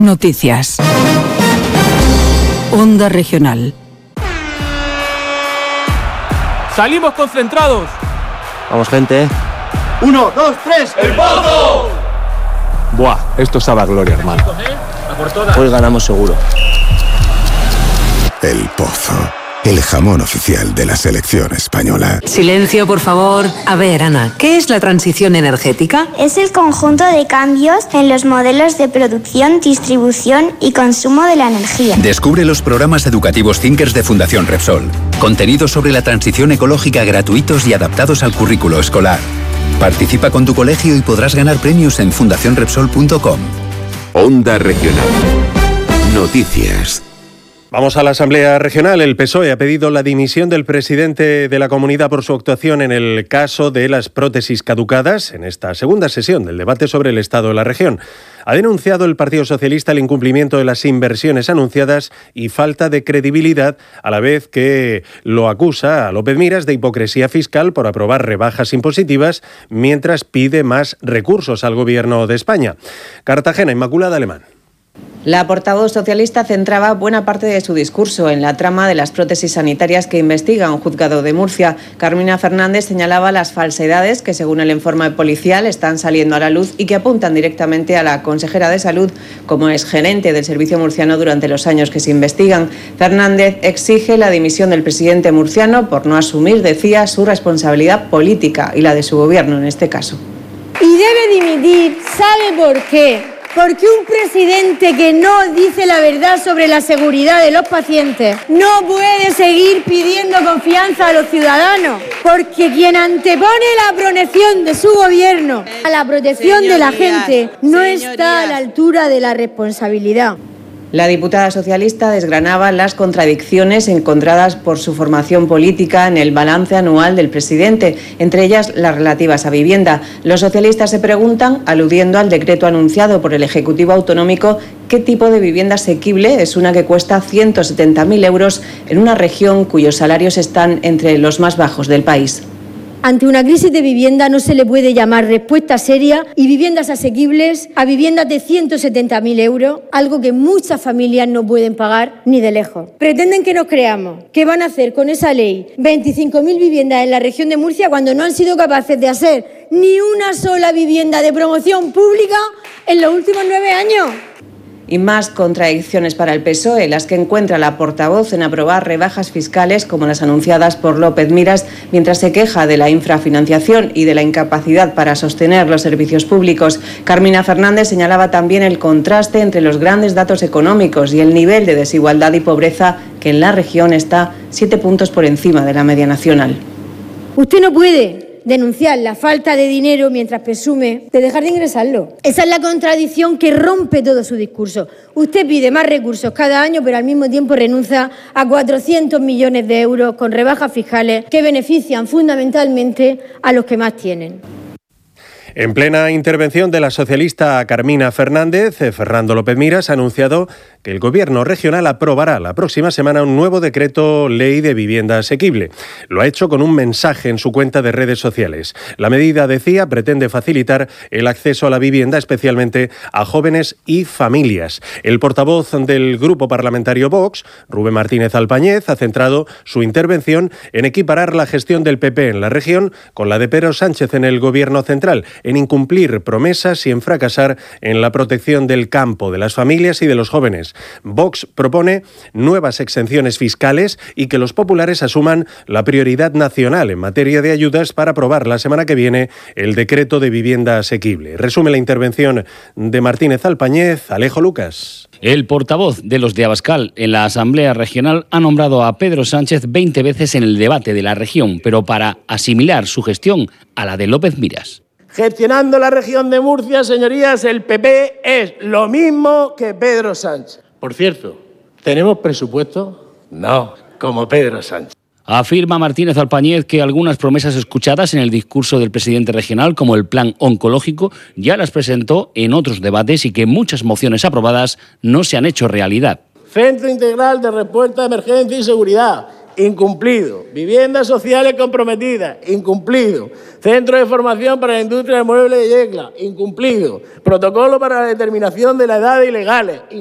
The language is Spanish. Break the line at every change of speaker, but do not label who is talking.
Noticias. Onda Regional.
¡Salimos concentrados!
Vamos, gente.
1, 2, 3.
¡El Pozo!
Buah, esto sabe a gloria, hermano.
Hoy ganamos seguro.
El Pozo, el jamón oficial de la selección española.
Silencio, por favor. A ver, Ana, ¿qué es la transición energética?
Es el conjunto de cambios en los modelos de producción, distribución y consumo de la energía.
Descubre los programas educativos Thinkers de Fundación Repsol. Contenidos sobre la transición ecológica gratuitos y adaptados al currículo escolar. Participa con tu colegio y podrás ganar premios en fundacionrepsol.com.
Onda Regional. Noticias.
Vamos a la Asamblea Regional. El PSOE ha pedido la dimisión del presidente de la comunidad por su actuación en el caso de las prótesis caducadas en esta segunda sesión del debate sobre el estado de la región. Ha denunciado el Partido Socialista el incumplimiento de las inversiones anunciadas y falta de credibilidad, a la vez que lo acusa a López Miras de hipocresía fiscal por aprobar rebajas impositivas mientras pide más recursos al Gobierno de España. Cartagena, Inmaculada Alemán.
La portavoz socialista centraba buena parte de su discurso en la trama de las prótesis sanitarias que investiga un juzgado de Murcia. Carmina Fernández señalaba las falsedades que, según el informe policial, están saliendo a la luz y que apuntan directamente a la consejera de Salud como exgerente del servicio murciano durante los años que se investigan. Fernández exige la dimisión del presidente murciano por no asumir, decía, su responsabilidad política y la de su gobierno en este caso.
Y debe dimitir, ¿sabe por qué? Porque un presidente que no dice la verdad sobre la seguridad de los pacientes no puede seguir pidiendo confianza a los ciudadanos, porque quien antepone la protección de su gobierno a la protección de la gente no está a la altura de la responsabilidad.
La diputada socialista desgranaba las contradicciones encontradas por su formación política en el balance anual del presidente, entre ellas las relativas a vivienda. Los socialistas se preguntan, aludiendo al decreto anunciado por el Ejecutivo Autonómico, qué tipo de vivienda asequible es una que cuesta 170.000 euros en una región cuyos salarios están entre los más bajos del país.
Ante una crisis de vivienda no se le puede llamar respuesta seria y viviendas asequibles a viviendas de 170.000 euros, algo que muchas familias no pueden pagar ni de lejos. Pretenden que nos creamos que van a hacer con esa ley 25.000 viviendas en la región de Murcia cuando no han sido capaces de hacer ni una sola vivienda de promoción pública en los últimos 9 años.
Y más contradicciones para el PSOE, las que encuentra la portavoz en aprobar rebajas fiscales como las anunciadas por López Miras, mientras se queja de la infrafinanciación y de la incapacidad para sostener los servicios públicos. Carmina Fernández señalaba también el contraste entre los grandes datos económicos y el nivel de desigualdad y pobreza que en la región está 7 puntos por encima de la media nacional.
Usted no puede denunciar la falta de dinero mientras presume de dejar de ingresarlo. Esa es la contradicción que rompe todo su discurso. Usted pide más recursos cada año, pero al mismo tiempo renuncia a 400 millones de euros con rebajas fiscales que benefician fundamentalmente a los que más tienen.
En plena intervención de la socialista Carmina Fernández, Fernando López Miras ha anunciado que el Gobierno regional aprobará la próxima semana un nuevo decreto ley de vivienda asequible. Lo ha hecho con un mensaje en su cuenta de redes sociales. La medida, decía, pretende facilitar el acceso a la vivienda, especialmente a jóvenes y familias. El portavoz del Grupo Parlamentario Vox, Rubén Martínez Alpañez, ha centrado su intervención en equiparar la gestión del PP en la región con la de Pedro Sánchez en el Gobierno central, en incumplir promesas y en fracasar en la protección del campo, de las familias y de los jóvenes. Vox propone nuevas exenciones fiscales y que los populares asuman la prioridad nacional en materia de ayudas para aprobar la semana que viene el decreto de vivienda asequible. Resume la intervención de Martínez Alpañez, Alejo Lucas.
El portavoz de los de Abascal en la Asamblea Regional ha nombrado a Pedro Sánchez 20 veces en el debate de la región, pero para asimilar su gestión a la de López Miras.
Gestionando la región de Murcia, señorías, el PP es lo mismo que Pedro Sánchez. Por cierto, ¿tenemos presupuesto? No, como Pedro Sánchez.
Afirma Martínez Alpañez que algunas promesas escuchadas en el discurso del presidente regional, como el plan oncológico, ya las presentó en otros debates y que muchas mociones aprobadas no se han hecho realidad.
Centro Integral de Respuesta a Emergencia y Seguridad. incumplido. Viviendas sociales comprometidas, incumplido. Centro de formación para la industria del mueble de Yecla, incumplido. Protocolo para la determinación de la edad de ilegales,